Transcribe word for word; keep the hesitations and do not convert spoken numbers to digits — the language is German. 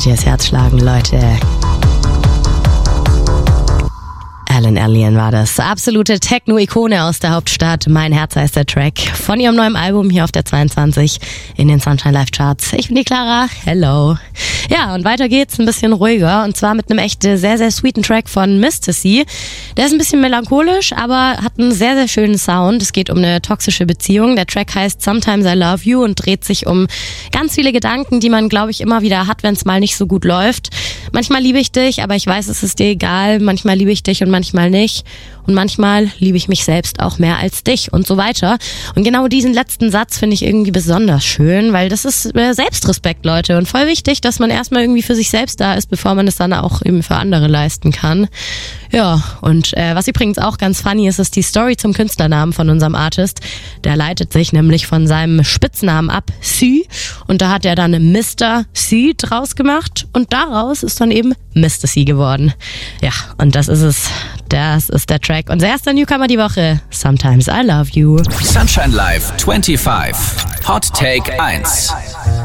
Hört ihr das Herz schlagen, Leute? Alan Alien war das. Absolute Techno-Ikone aus der Hauptstadt. Mein Herz heißt der Track. Von ihrem neuen Album hier auf der zweiundzwanzig in den Sunshine Live Charts. Ich bin die Clara. Hello. Ja, und weiter geht's ein bisschen ruhiger. Und zwar mit einem echt sehr, sehr sweeten Track von Mister C. Der ist ein bisschen melancholisch, aber hat einen sehr, sehr schönen Sound. Es geht um eine toxische Beziehung. Der Track heißt Sometimes I Love You und dreht sich um ganz viele Gedanken, die man, glaube ich, immer wieder hat, wenn es mal nicht so gut läuft. Manchmal liebe ich dich, aber ich weiß, es ist dir egal. Manchmal liebe ich dich und manchmal nicht. Und manchmal liebe ich mich selbst auch mehr als dich und so weiter. Und genau diesen letzten Satz finde ich irgendwie besonders schön, weil das ist äh, Selbstrespekt, Leute. Und voll wichtig, dass man erstmal irgendwie für sich selbst da ist, bevor man es dann auch eben für andere leisten kann. Ja, und äh, was übrigens auch ganz funny ist, ist die Story zum Künstlernamen von unserem Artist. Der leitet sich nämlich von seinem Spitznamen ab, C. Und da hat er dann Mister C draus gemacht und daraus ist dann eben Mister C geworden. Ja, und das ist es. Das ist der Track. Unser erster Newcomer die Woche. Sometimes I Love You. Sunshine Live fünfundzwanzig. Hot Take eins.